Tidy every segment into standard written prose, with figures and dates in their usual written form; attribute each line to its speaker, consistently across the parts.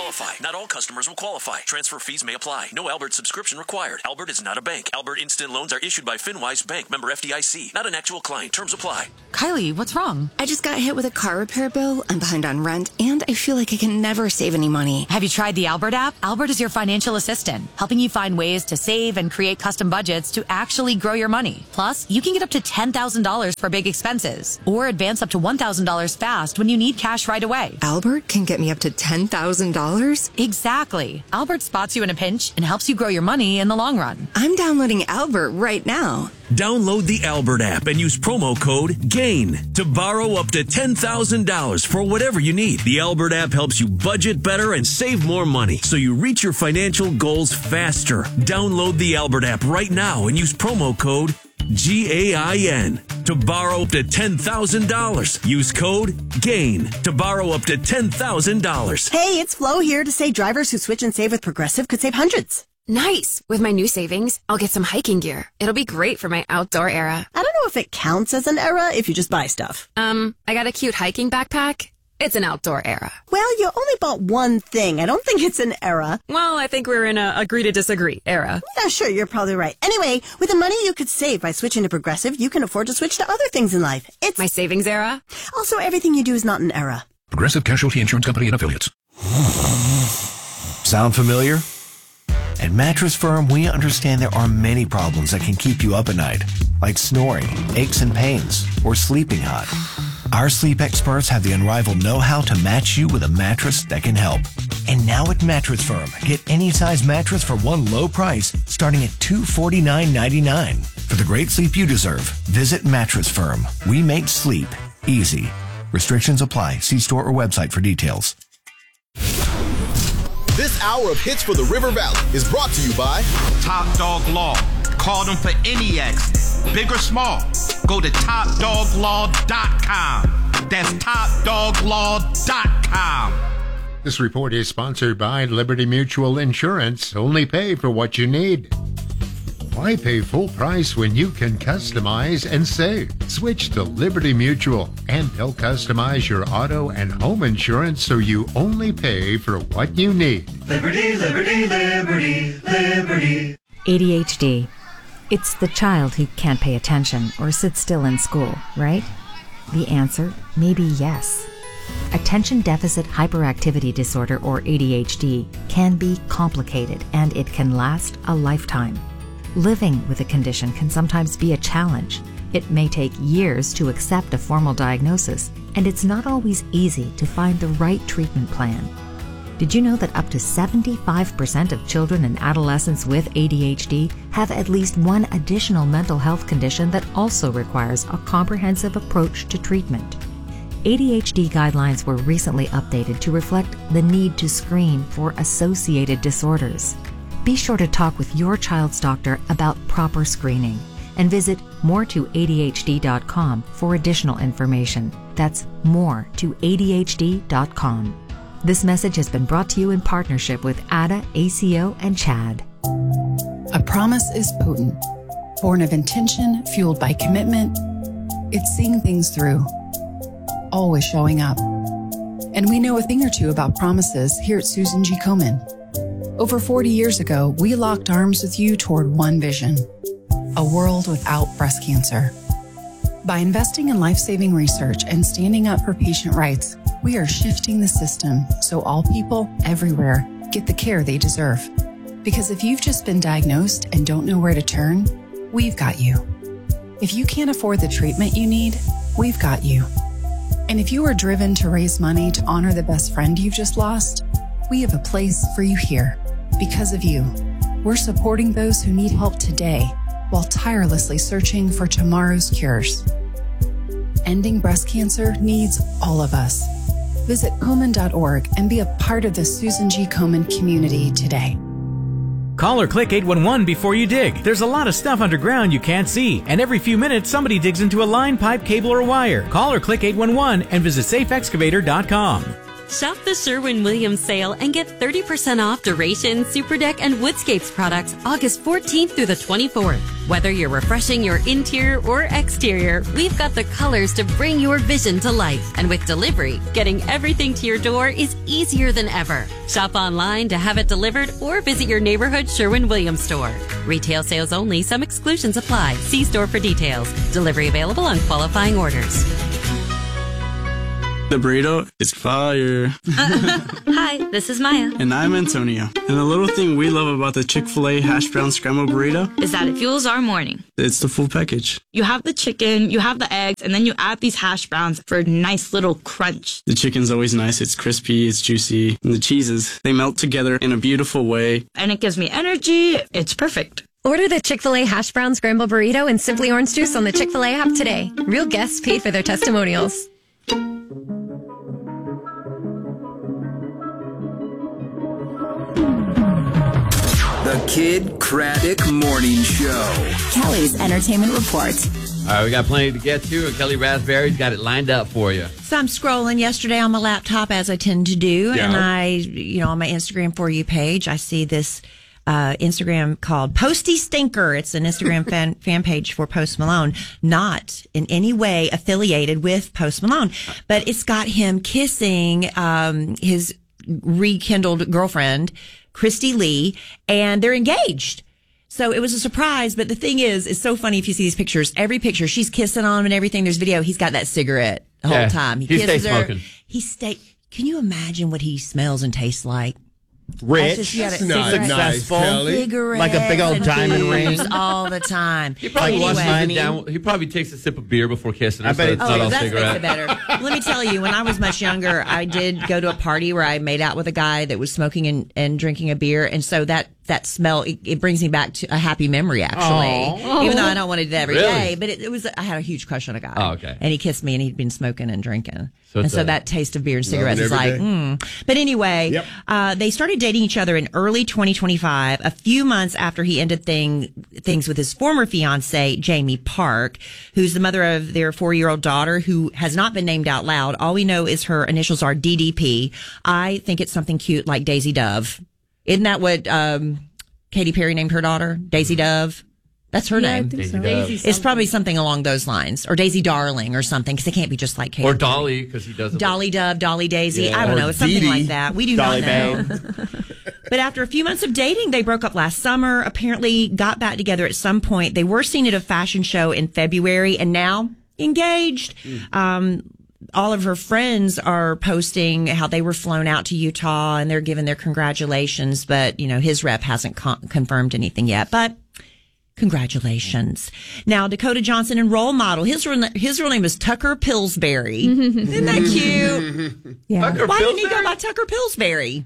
Speaker 1: qualify. Not all customers will qualify. Transfer fees may apply. No Albert subscription required. Albert is not a bank. Albert Instant Loans are issued by FinWise Bank, member FDIC. Not an actual client. Terms apply.
Speaker 2: Kylie, what's wrong?
Speaker 3: I just got hit with a car repair bill. I'm behind on rent, and I feel like I can never save any money.
Speaker 2: Have you tried the Albert app? Albert is your financial assistant, helping you find ways to save and create custom budgets to actually grow your money. Plus, you can get up to $10,000 for big expenses, or advance up to $1,000 fast when you need cash right away.
Speaker 3: Albert can get me up to $10,000?
Speaker 2: Exactly. Albert spots you in a pinch and helps you grow your money in the long run.
Speaker 3: I'm downloading Albert right now.
Speaker 4: Download the Albert app and use promo code GAIN to borrow up to $10,000 for whatever you need. The Albert app helps you budget better and save more money so you reach your financial goals faster. Download the Albert app right now and use promo code GAIN to borrow up to $10,000. Use code GAIN to borrow up to $10,000.
Speaker 5: Hey, it's Flo here to say drivers who switch and save with Progressive could save hundreds.
Speaker 6: Nice. With my new savings, I'll get some hiking gear. It'll be great for my outdoor era.
Speaker 5: I don't know if it counts as an era if you just buy stuff.
Speaker 6: I got a cute hiking backpack. It's an outdoor era.
Speaker 5: Well, you only bought one thing. I don't think it's an era.
Speaker 6: Well, I think we're in a agree to disagree era.
Speaker 5: Yeah, sure, you're probably right. Anyway, with the money you could save by switching to Progressive, you can afford to switch to other things in life. It's
Speaker 6: my savings era.
Speaker 5: Also, everything you do is not an era.
Speaker 7: Progressive Casualty Insurance Company and Affiliates.
Speaker 8: Sound familiar? At Mattress Firm, we understand there are many problems that can keep you up at night, like snoring, aches and pains, or sleeping hot. Our sleep experts have the unrivaled know-how to match you with a mattress that can help. And now at Mattress Firm, get any size mattress for one low price, starting at $249.99. For the great sleep you deserve, visit Mattress Firm. We make sleep easy. Restrictions apply. See store or website for details.
Speaker 9: This hour of Hits for the River Valley is brought to you by
Speaker 10: Top Dog Law. Call them for any accident, big or small. Go to TopDogLaw.com. That's TopDogLaw.com.
Speaker 11: This report is sponsored by Liberty Mutual Insurance. Only pay for what you need. Why pay full price when you can customize and save? Switch to Liberty Mutual, and they'll customize your auto and home insurance so you only pay for what you need.
Speaker 12: Liberty, liberty, liberty, liberty.
Speaker 13: ADHD. It's the child who can't pay attention or sit still in school, right? The answer may be yes. Attention Deficit Hyperactivity Disorder, or ADHD, can be complicated, and it can last a lifetime. Living with a condition can sometimes be a challenge. It may take years to accept a formal diagnosis, and it's not always easy to find the right treatment plan. Did you know that up to 75% of children and adolescents with ADHD have at least one additional mental health condition that also requires a comprehensive approach to treatment? ADHD guidelines were recently updated to reflect the need to screen for associated disorders. Be sure to talk with your child's doctor about proper screening and visit more2adhd.com for additional information. That's more2adhd.com. This message has been brought to you in partnership with ADA, ACO, and CHAD.
Speaker 14: A promise is potent, born of intention, fueled by commitment. It's seeing things through, always showing up. And we know a thing or two about promises here at Susan G. Komen. Over 40 years ago, we locked arms with you toward one vision: a world without breast cancer. By investing in life-saving research and standing up for patient rights, we are shifting the system so all people everywhere get the care they deserve. Because if you've just been diagnosed and don't know where to turn, we've got you. If you can't afford the treatment you need, we've got you. And if you are driven to raise money to honor the best friend you've just lost, we have a place for you here. Because of you, we're supporting those who need help today while tirelessly searching for tomorrow's cures. Ending breast cancer needs all of us. Visit Komen.org and be a part of the Susan G. Komen community today.
Speaker 15: Call or click 811 before you dig. There's a lot of stuff underground you can't see, and every few minutes somebody digs into a line, pipe, cable, or wire. Call or click 811 and visit safeexcavator.com.
Speaker 16: Shop the Sherwin-Williams sale and get 30% off Duration, Super Deck, and Woodscapes products August 14th through the 24th. Whether you're refreshing your interior or exterior, we've got the colors to bring your vision to life. And with delivery, getting everything to your door is easier than ever. Shop online to have it delivered or visit your neighborhood Sherwin-Williams store. Retail sales only. Some exclusions apply. See store for details. Delivery available on qualifying orders.
Speaker 17: The burrito is fire.
Speaker 18: Hi, this is Maya.
Speaker 17: And I'm Antonio. And the little thing we love about the Chick-fil-A hash brown scrambled burrito
Speaker 18: is that it fuels our morning.
Speaker 17: It's the full package.
Speaker 18: You have the chicken, you have the eggs, and then you add these hash browns for a nice little crunch.
Speaker 17: The chicken's always nice. It's crispy, it's juicy. And the cheeses, they melt together in a beautiful way.
Speaker 18: And it gives me energy. It's perfect.
Speaker 19: Order the Chick-fil-A hash brown scrambled burrito and Simply Orange Juice on the Chick-fil-A app today. Real guests paid for their testimonials.
Speaker 20: The Kid Craddock Morning Show.
Speaker 21: Kelly's Entertainment Report.
Speaker 22: All right, we got plenty to get to, and Kelly Raspberry's got it lined up for you.
Speaker 23: So I'm scrolling yesterday on my laptop, as I tend to do,
Speaker 22: Yeah.
Speaker 23: and on my Instagram For You page, I see this Instagram called Posty Stinker. It's an Instagram fan page for Post Malone, not in any way affiliated with Post Malone, but it's got him kissing his rekindled girlfriend, Christy Lee, and they're engaged. So it was a surprise, but the thing is, it's so funny if you see these pictures. Every picture, she's kissing on him and everything. There's video. He's got that cigarette the whole time.
Speaker 22: He
Speaker 23: kisses
Speaker 22: stays
Speaker 23: her.
Speaker 22: smoking.
Speaker 23: Can you imagine what he smells and tastes like?
Speaker 24: Rich,
Speaker 23: That's
Speaker 24: not
Speaker 23: successful,
Speaker 24: nice, like a big old diamond ring
Speaker 23: all the time.
Speaker 22: He probably washes it down. He probably takes a sip of beer before kissing her. I bet it's not all
Speaker 23: that
Speaker 22: cigarette.
Speaker 23: makes it better. Let me tell you, when I was much younger, I did go to a party where I made out with a guy that was smoking and drinking a beer, and so that smell it brings me back to a happy memory, actually.
Speaker 22: Aww.
Speaker 23: Even though I don't want to do that every
Speaker 22: Really?
Speaker 23: day, but it was. I had a huge crush on a guy.
Speaker 22: Oh, okay.
Speaker 23: And he kissed me, and he'd been smoking and drinking,
Speaker 22: So
Speaker 23: and so that taste of beer and cigarettes is
Speaker 24: every
Speaker 23: like.
Speaker 24: day.
Speaker 23: But anyway, they started dating each other in early 2025, a few months after he ended things with his former fiancee, Jamie Park, who's the mother of their 4-year-old daughter, who has not been named out loud. All we know is her initials are DDP. I think it's something cute like Daisy Dove. Isn't that what Katy Perry named her daughter? Daisy Dove? That's her name.
Speaker 22: I think so. Daisy
Speaker 23: It's probably something along those lines. Or Daisy Darling or something, because it can't be just like Katy
Speaker 22: Or
Speaker 23: Perry.
Speaker 22: Dolly, because he does it.
Speaker 23: Dolly Dove, Dolly Daisy.
Speaker 22: Yeah.
Speaker 23: I don't
Speaker 22: Or
Speaker 23: know. It's something
Speaker 22: Dee
Speaker 23: like
Speaker 22: Dee.
Speaker 23: that. We do
Speaker 24: Dolly
Speaker 23: not know. But after a few months of dating, they broke up last summer, apparently got back together at some point. They were seen at a fashion show in February and now engaged. All of her friends are posting how they were flown out to Utah and they're giving their congratulations. But, his rep hasn't confirmed anything yet. But congratulations. Now, Dakota Johnson and role model. His real name is Tucker Pillsbury. Isn't that cute?
Speaker 19: Yeah.
Speaker 23: Why didn't he go by Tucker Pillsbury?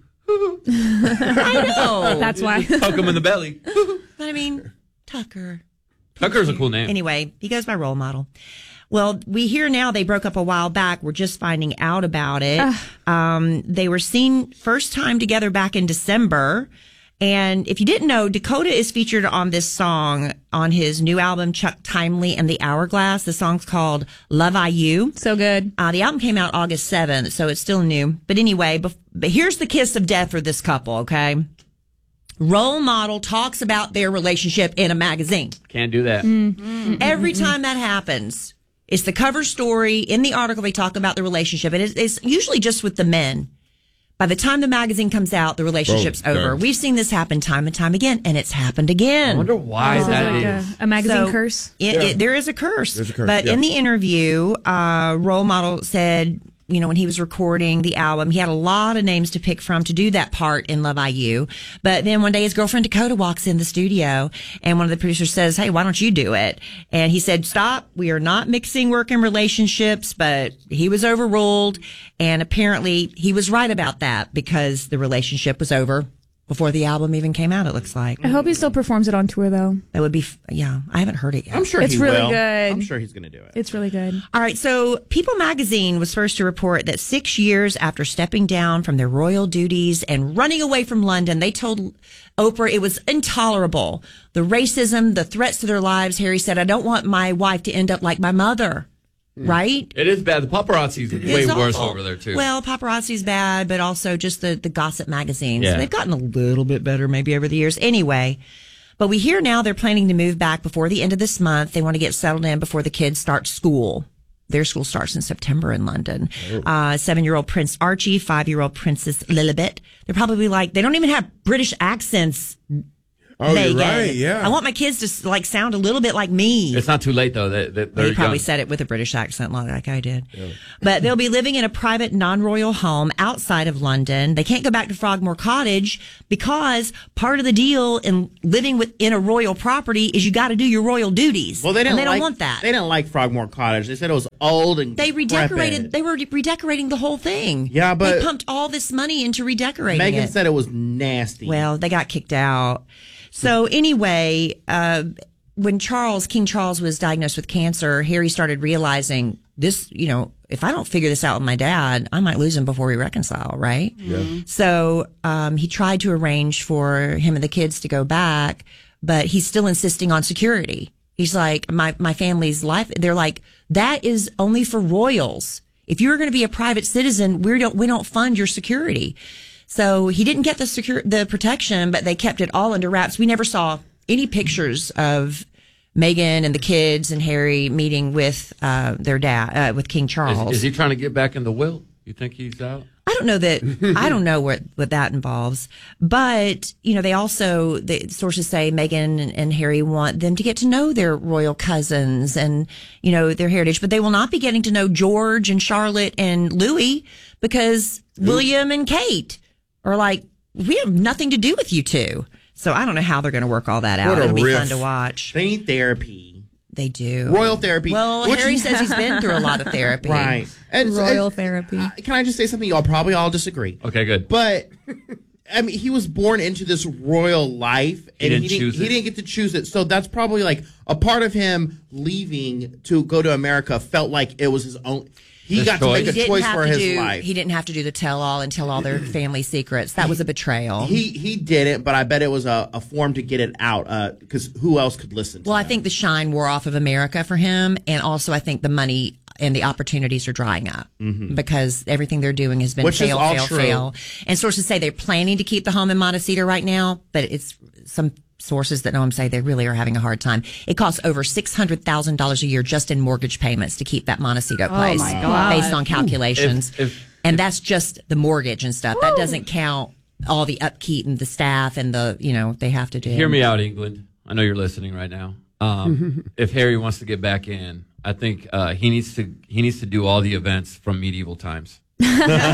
Speaker 23: I know.
Speaker 19: That's why.
Speaker 22: Poke him in the belly.
Speaker 23: But I mean, Tucker.
Speaker 22: Tucker's a cool name.
Speaker 23: Anyway, he goes by role model. Well, we hear now they broke up a while back. We're just finding out about it. They were seen first time together back in December. And if you didn't know, Dakota is featured on this song on his new album, Chuck Timely and the Hourglass. The song's called Love I You.
Speaker 19: So good.
Speaker 23: The album came out August 7th, so it's still new. But anyway, but here's the kiss of death for this couple, okay? Role model talks about their relationship in a magazine.
Speaker 22: Can't do that.
Speaker 23: Every time that happens, it's the cover story. In the article, they talk about the relationship. And it's usually just with the men. By the time the magazine comes out, the relationship's over. We've seen this happen time and time again, and it's happened again.
Speaker 22: I wonder why that is.
Speaker 19: A magazine curse?
Speaker 23: There is a curse.
Speaker 24: There's a curse,
Speaker 23: But
Speaker 24: yeah.
Speaker 23: in the interview, role model said, when he was recording the album, he had a lot of names to pick from to do that part in Love IU. But then one day his girlfriend Dakota walks in the studio and one of the producers says, "Hey, why don't you do it?" And he said, "Stop. We are not mixing work and relationships," but he was overruled. And apparently he was right about that because the relationship was over before the album even came out, it looks like.
Speaker 19: I hope he still performs it on tour, though.
Speaker 23: That would be, I haven't heard it yet.
Speaker 24: I'm sure
Speaker 19: It's
Speaker 24: he
Speaker 19: really
Speaker 24: will.
Speaker 19: good.
Speaker 24: I'm sure he's going to do it.
Speaker 19: It's really good.
Speaker 23: All right, so People magazine was first to report that 6 years after stepping down from their royal duties and running away from London, they told Oprah it was intolerable. The racism, the threats to their lives. Harry said, "I don't want my wife to end up like my mother." Right?
Speaker 22: It is bad. The paparazzi's way
Speaker 23: It's
Speaker 22: worse
Speaker 23: awful.
Speaker 22: over there, too.
Speaker 23: Well, paparazzi's bad, but also just the gossip magazines.
Speaker 22: Yeah.
Speaker 23: They've gotten a little bit better maybe over the years. Anyway, But we hear now they're planning to move back before the end of this month. They want to get settled in before the kids start school. Their school starts in September in London. 7-year-old Prince Archie, 5-year-old Princess Lilibet. They're probably like, they don't even have British accents.
Speaker 1: Oh,
Speaker 23: Megan.
Speaker 1: you're right, yeah.
Speaker 23: I want my kids to like sound a little bit like me.
Speaker 22: It's not too late though. They're
Speaker 23: He probably
Speaker 22: young.
Speaker 23: said it with a British accent like I did. Yeah. But they'll be living in a private non-royal home outside of London. They can't go back to Frogmore Cottage because part of the deal in living within a royal property is you got to do your royal duties.
Speaker 24: Well, they
Speaker 23: don't
Speaker 24: like,
Speaker 23: want that.
Speaker 24: They didn't like Frogmore Cottage. They said it was old and
Speaker 23: They redecorated.
Speaker 24: decrepit.
Speaker 23: They were redecorating the whole thing.
Speaker 24: Yeah, but
Speaker 23: they pumped all this money into redecorating
Speaker 24: Megan
Speaker 23: it.
Speaker 24: said it was nasty.
Speaker 23: Well, they got kicked out. So anyway, when King Charles was diagnosed with cancer, Harry started realizing this, if I don't figure this out with my dad, I might lose him before we reconcile, right?
Speaker 1: Yeah.
Speaker 23: So he tried to arrange for him and the kids to go back, but he's still insisting on security. He's like, my family's life, they're like, that is only for royals. If you're going to be a private citizen, we don't fund your security. So he didn't get the protection, but they kept it all under wraps. We never saw any pictures of Meghan and the kids and Harry meeting with their dad, with King Charles.
Speaker 22: Is he trying to get back in the will? You think he's out?
Speaker 23: I don't know that. I don't know what that involves. But the sources say Meghan and Harry want them to get to know their royal cousins and their heritage. But they will not be getting to know George and Charlotte and Louis because William and Kate are like, we have nothing to do with you two. So I don't know how they're going to work all that out. It'll be fun to watch.
Speaker 24: They need therapy.
Speaker 23: They do.
Speaker 24: Royal therapy.
Speaker 23: Well, Harry says he's been through a lot of therapy.
Speaker 24: Right.
Speaker 19: Royal therapy.
Speaker 24: Can I just say something? Y'all probably all disagree.
Speaker 22: Okay, good.
Speaker 24: But I mean, he was born into this royal life, and
Speaker 22: He didn't
Speaker 24: get to choose it. So that's probably like a part of him leaving to go to America felt like it was his own. He got to make a choice for his life.
Speaker 23: He didn't have to do the tell-all and tell all their family secrets. That was a betrayal.
Speaker 24: He didn't, but I bet it was a form to get it out because who else could listen to
Speaker 23: Well, I think the shine wore off of America for him, and also I think the money and the opportunities are drying up because everything they're doing has been fail. And sources say they're planning to keep the home in Montecito right now, but it's some sources that know him say they really are having a hard time. It costs over $600,000 a year just in mortgage payments to keep that Montecito place.
Speaker 19: Oh my God.
Speaker 23: Based on calculations. And that's just the mortgage and stuff. That doesn't count all the upkeep and the staff and they have to do.
Speaker 22: Hear me out, England. I know you're listening right now. If Harry wants to get back in, I think he needs to do all the events from medieval times.
Speaker 23: Do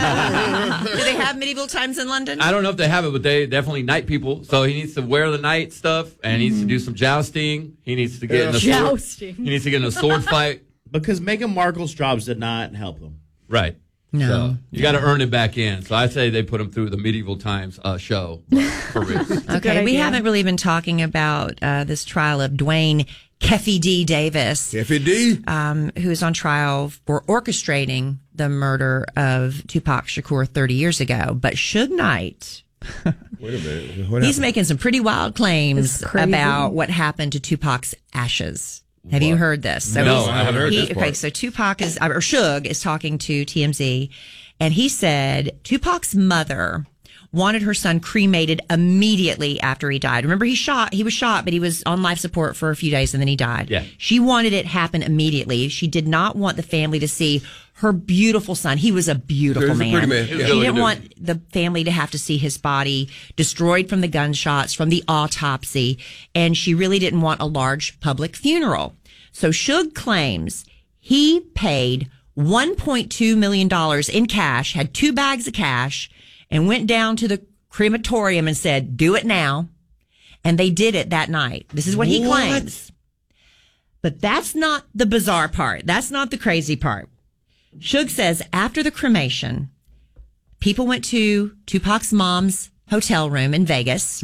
Speaker 23: they have medieval times in London?
Speaker 22: I don't know if they have it, but they definitely knight people. So he needs to wear the knight stuff, and he needs to do some jousting. He needs to get in a
Speaker 19: jousting.
Speaker 22: He needs to get in a sword fight
Speaker 24: because Meghan Markle's jobs did not help him.
Speaker 22: Right.
Speaker 23: No.
Speaker 22: So you got to earn it back in. So I say they put him through the medieval times show for real.
Speaker 23: Okay, we haven't really been talking about this trial of Dwayne Keffy D. Davis.
Speaker 1: Keffy D?
Speaker 23: Who is on trial for orchestrating the murder of Tupac Shakur 30 years ago. But Suge Knight,
Speaker 1: Wait a minute. What
Speaker 23: he's
Speaker 1: happened?
Speaker 23: making some pretty wild claims
Speaker 19: It's crazy.
Speaker 23: about what happened to Tupac's ashes. Have you heard this?
Speaker 22: No, I haven't heard this part.
Speaker 23: Okay, so Suge is talking to TMZ, and he said Tupac's mother wanted her son cremated immediately after he died. Remember, he was shot, but he was on life support for a few days and then he died.
Speaker 22: Yeah.
Speaker 23: She wanted it happen immediately. She did not want the family to see her beautiful son. He was a beautiful
Speaker 1: He was a pretty man.
Speaker 23: She
Speaker 1: Yeah.
Speaker 23: didn't want the family to have to see his body destroyed from the gunshots, from the autopsy, and she really didn't want a large public funeral. So Suge claims he paid $1.2 million in cash, had 2 bags of cash, and went down to the crematorium and said, do it now. And they did it that night. This is what he claims. But that's not the bizarre part. That's not the crazy part. Suge says after the cremation, people went to Tupac's mom's hotel room in Vegas,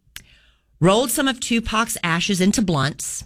Speaker 23: rolled some of Tupac's ashes into blunts,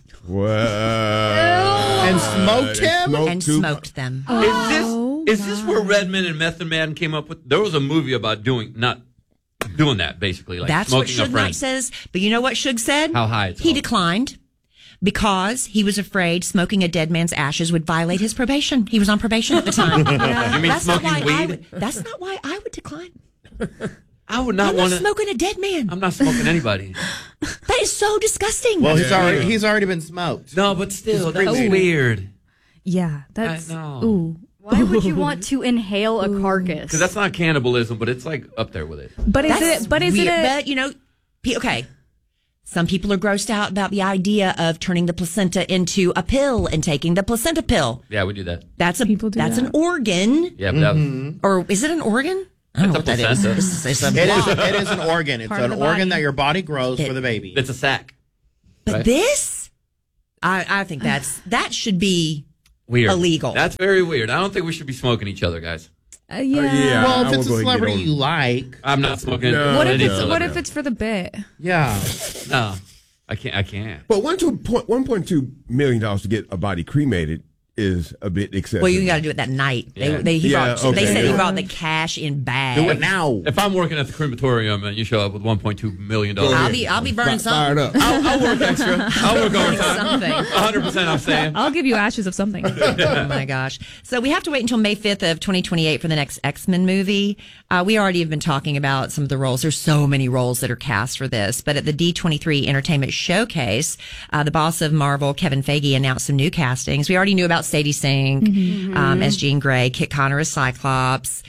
Speaker 24: And smoked him?
Speaker 23: smoked them.
Speaker 22: Is this where Redman and Method Man came up with? There was a movie about doing that, basically. Like
Speaker 23: That's what
Speaker 22: smoking a
Speaker 23: Suge
Speaker 22: friend.
Speaker 23: Knight says. But you know what Suge said?
Speaker 22: How high it's
Speaker 23: He
Speaker 22: all.
Speaker 23: declined because he was afraid smoking a dead man's ashes would violate his probation. He was on probation at the time.
Speaker 22: You mean
Speaker 23: That's not
Speaker 22: smoking
Speaker 23: why
Speaker 22: weed?
Speaker 23: that's not why I would decline.
Speaker 22: I would not want to.
Speaker 23: smoking a dead man.
Speaker 22: I'm not smoking anybody.
Speaker 23: That is so disgusting.
Speaker 24: Well, he's already been smoked.
Speaker 22: No, but still, that's weird.
Speaker 2: Yeah, that's.
Speaker 22: I know.
Speaker 2: Ooh.
Speaker 3: Why would you want to inhale a carcass?
Speaker 22: Because that's not cannibalism, but it's like up there with it.
Speaker 2: But is
Speaker 23: That's
Speaker 2: it? But is
Speaker 23: weird.
Speaker 2: it?
Speaker 23: But you know, okay. Some people are grossed out about the idea of turning the placenta into a pill and taking the placenta pill.
Speaker 22: Yeah, we do that.
Speaker 23: That's an organ.
Speaker 22: Yeah, but
Speaker 23: Or is it an organ? I don't know what that is.
Speaker 22: placenta.
Speaker 24: It is an organ. It's
Speaker 23: Part of
Speaker 24: an
Speaker 23: the
Speaker 24: organ
Speaker 23: body.
Speaker 24: that your body grows for the baby.
Speaker 22: It's a sac.
Speaker 23: But
Speaker 22: right?
Speaker 23: this, I think that should be
Speaker 22: Weird.
Speaker 23: illegal.
Speaker 22: That's very weird. I don't think we should be smoking each other, guys.
Speaker 2: Yeah.
Speaker 24: Well, if it's a celebrity you like,
Speaker 22: I'm not smoking.
Speaker 2: What if
Speaker 22: any
Speaker 2: it's
Speaker 22: celebrity.
Speaker 2: for the bit?
Speaker 24: yeah.
Speaker 22: No, I can't.
Speaker 1: But $1.2 million to get a body cremated is a bit excessive.
Speaker 23: Well, you got to do it that night.
Speaker 22: Yeah.
Speaker 23: They said he
Speaker 1: Yeah.
Speaker 23: brought the cash in bags.
Speaker 24: Do it now.
Speaker 22: If I'm working at the crematorium and you show up with $1.2 million,
Speaker 23: I'll be burning
Speaker 1: Fired
Speaker 23: something.
Speaker 1: up.
Speaker 22: I'll work extra. I'll work overtime.
Speaker 23: Something.
Speaker 22: 100%. I'm saying.
Speaker 2: I'll give you ashes of something.
Speaker 23: Oh my gosh. So we have to wait until May 5th of 2028 for the next X-Men movie. We already have been talking about some of the roles. There's so many roles that are cast for this, but at the D23 Entertainment Showcase, the boss of Marvel, Kevin Feige, announced some new castings. We already knew about Sadie Sink as Jean Grey, Kit Connor as Cyclops,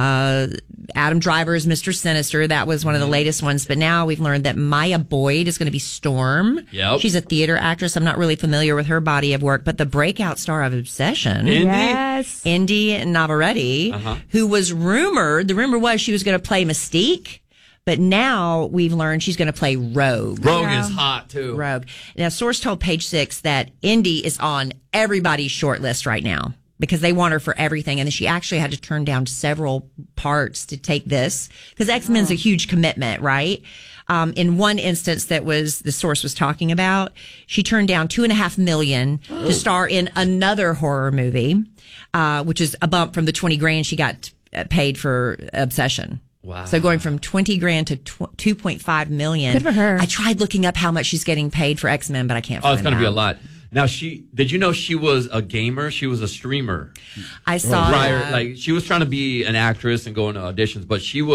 Speaker 23: Adam Driver as Mr. Sinister. That was one of the latest ones, but now we've learned that Maya Boyd is going to be Storm.
Speaker 22: Yep.
Speaker 23: She's a theater actress. I'm not really familiar with her body of work, but the breakout star of Obsession,
Speaker 2: Yes.
Speaker 23: Indy Navarrete, who was rumored, the rumor was she was going to play Mystique, but now we've learned she's going to play Rogue.
Speaker 22: Rogue is hot too.
Speaker 23: Rogue. Now, source told Page Six that Indy is on everybody's short list right now because they want her for everything. And then she actually had to turn down several parts to take this because X-Men's a huge commitment, right? In one instance that was the source was talking about, she turned down $2.5 million to star in another horror movie, which is a bump from the $20,000 she got paid for Obsession.
Speaker 22: Wow.
Speaker 23: So going from $20,000 to $2.5 million.
Speaker 2: Good for her.
Speaker 23: I tried looking up how much she's getting paid for X-Men, but I can't
Speaker 22: Oh,
Speaker 23: find
Speaker 22: it's going to be a
Speaker 23: out.
Speaker 22: lot. Now, did you know she was a gamer? She was a streamer.
Speaker 23: I saw
Speaker 22: Prior,
Speaker 23: that.
Speaker 22: like she was trying to be an actress and going to auditions, but she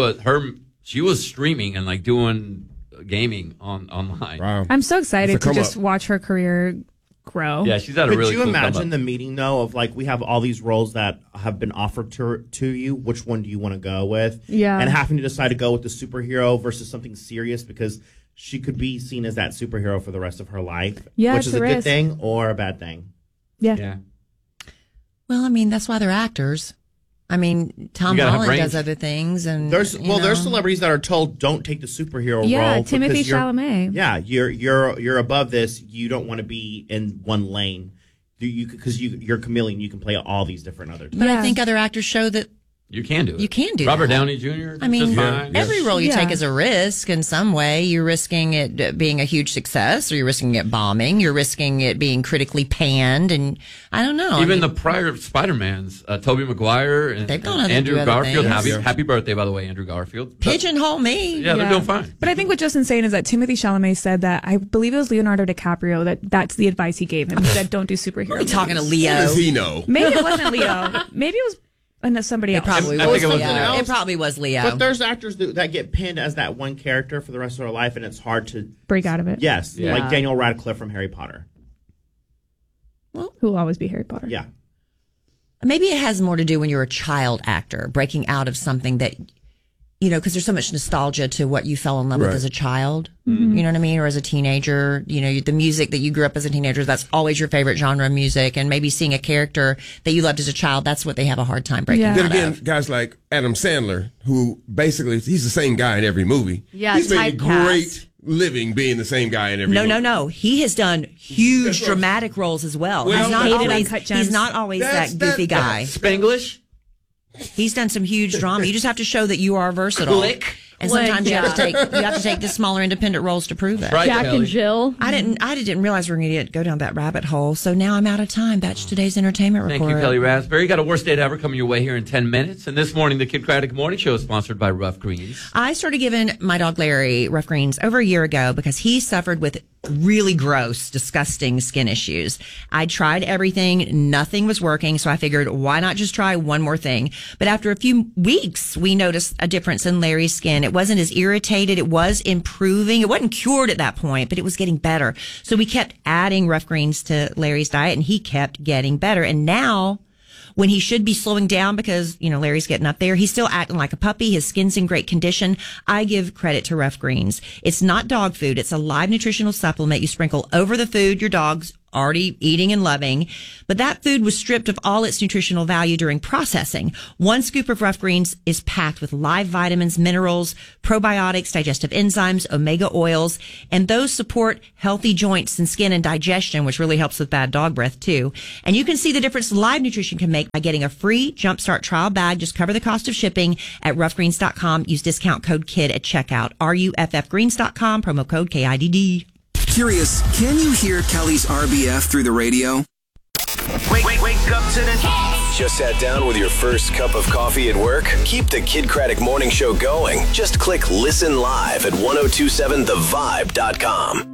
Speaker 22: was streaming and like doing gaming online.
Speaker 1: Wow.
Speaker 2: I'm so excited
Speaker 1: That's a
Speaker 2: to
Speaker 1: come
Speaker 2: just
Speaker 1: up.
Speaker 2: watch her career grow.
Speaker 22: Yeah, she's had a
Speaker 24: Could
Speaker 22: really
Speaker 24: you
Speaker 22: cool come
Speaker 24: imagine
Speaker 22: up.
Speaker 24: the meeting, though, of like, we have all these roles that have been offered to you. Which one do you want to go with?
Speaker 2: Yeah.
Speaker 24: And having to decide to go with the superhero versus something serious because she could be seen as that superhero for the rest of her life.
Speaker 2: Yeah,
Speaker 24: which
Speaker 2: it's
Speaker 24: is
Speaker 2: a
Speaker 24: a good
Speaker 2: risk.
Speaker 24: thing or a bad thing.
Speaker 22: Yeah.
Speaker 23: Well, I mean, that's why they're actors. I mean, Tom
Speaker 22: You gotta have
Speaker 23: Holland
Speaker 22: range.
Speaker 23: does other things, and
Speaker 24: There's
Speaker 23: you know.
Speaker 24: there's celebrities that are told don't take the superhero
Speaker 2: Yeah,
Speaker 24: role.
Speaker 2: Timothy
Speaker 24: because you're-
Speaker 2: Chalamet.
Speaker 24: Yeah, you're above this. You don't want to be in one lane. Because you're a chameleon, you can play all these different other.
Speaker 23: But I
Speaker 2: Yeah.
Speaker 23: think other actors show that
Speaker 22: You can do it.
Speaker 23: you can do
Speaker 22: Robert
Speaker 23: that.
Speaker 22: Downey Jr.
Speaker 23: I mean,
Speaker 22: just fine.
Speaker 23: every role you
Speaker 2: Yeah.
Speaker 23: take is a risk in some way. You're risking it being a huge success, or you're risking it bombing. You're risking it being critically panned, and I don't know.
Speaker 22: Even
Speaker 23: I mean,
Speaker 22: the prior Spider-Mans, Tobey Maguire and,
Speaker 23: They've gone
Speaker 22: and
Speaker 23: on to
Speaker 22: Andrew
Speaker 23: do other
Speaker 22: Garfield.
Speaker 23: things.
Speaker 22: Happy birthday, by the way, Andrew Garfield.
Speaker 23: pigeonhole me.
Speaker 22: Yeah, they're doing fine.
Speaker 2: But I think what Justin's saying is that Timothy Chalamet said that, I believe it was Leonardo DiCaprio, that's the advice he gave him. He said, don't do superhero
Speaker 23: We're talking to
Speaker 2: movies.
Speaker 23: Leo.
Speaker 1: How does he know?
Speaker 2: Maybe it wasn't Leo. Maybe it was somebody else.
Speaker 23: Probably
Speaker 22: I
Speaker 23: was
Speaker 22: think it was
Speaker 23: Leo.
Speaker 22: Leo.
Speaker 23: It probably was Leo.
Speaker 24: But there's actors that get pinned as that one character for the rest of their life, and it's hard to
Speaker 2: Break out of it.
Speaker 24: Yes,
Speaker 22: Yeah.
Speaker 24: like Daniel Radcliffe from Harry Potter.
Speaker 2: Who will always be Harry Potter.
Speaker 24: Yeah.
Speaker 23: Maybe it has more to do when you're a child actor, breaking out of something that, you know, because there's so much nostalgia to what you fell in love with
Speaker 1: Right.
Speaker 23: as a child.
Speaker 2: Mm-hmm.
Speaker 23: You know what I mean? Or as a teenager, you know, the music that you grew up as a teenager, that's always your favorite genre of music. And maybe seeing a character that you loved as a child, that's what they have a hard time breaking
Speaker 2: Yeah.
Speaker 23: out
Speaker 1: Then again,
Speaker 23: of.
Speaker 1: guys like Adam Sandler, who basically he's the same guy in every movie.
Speaker 3: Yeah,
Speaker 1: he's made a
Speaker 3: typecast.
Speaker 1: great living being the same guy in every movie.
Speaker 23: No. He has done huge dramatic roles as well.
Speaker 1: Well,
Speaker 23: he's not
Speaker 2: hated
Speaker 23: always,
Speaker 2: Uncut Gems.
Speaker 23: he's not always
Speaker 1: That's-
Speaker 23: that goofy
Speaker 1: that-
Speaker 23: guy.
Speaker 22: Spanglish?
Speaker 23: He's done some huge drama. You just have to show that you are versatile.
Speaker 22: Click.
Speaker 23: And
Speaker 3: Click,
Speaker 23: sometimes you have to
Speaker 3: yeah.
Speaker 23: take the smaller independent roles to prove it.
Speaker 22: Right,
Speaker 3: Jack
Speaker 22: Kelly.
Speaker 3: and Jill.
Speaker 23: I didn't realize we were going to go down that rabbit hole. So now I'm out of time. That's today's entertainment
Speaker 22: Thank
Speaker 23: report.
Speaker 22: you, Kelly Raspberry. Got a worst date ever coming your way here in 10 minutes. And this morning, the Kid Craddock Morning Show is sponsored by Rough Greens.
Speaker 23: I started giving my dog Larry Rough Greens over a year ago because he suffered with really gross, disgusting skin issues. I tried everything. Nothing was working. So I figured, why not just try one more thing? But after a few weeks, we noticed a difference in Larry's skin. It wasn't as irritated. It was improving. It wasn't cured at that point, but it was getting better. So we kept adding Rough Greens to Larry's diet, and he kept getting better. And now, when he should be slowing down because, Larry's getting up there, he's still acting like a puppy. His skin's in great condition. I give credit to Rough Greens. It's not dog food. It's a live nutritional supplement you sprinkle over the food your dog's already eating and loving. But that food was stripped of all its nutritional value during processing. One scoop of Rough Greens is packed with live vitamins, minerals, probiotics, digestive enzymes, omega oils, and those support healthy joints and skin and digestion, which really helps with bad dog breath too. And you can see the difference live nutrition can make by getting a free Jumpstart trial bag. Just cover the cost of shipping at roughgreens.com. Use discount code KID at checkout. RUFFgreens.com, promo code KIDD.
Speaker 20: Curious, can you hear Kelly's RBF through the radio?
Speaker 12: Wake up to the
Speaker 9: Just sat down with your first cup of coffee at work? Keep the Kid Craddock Morning Show going. Just click Listen Live at 1027thevibe.com.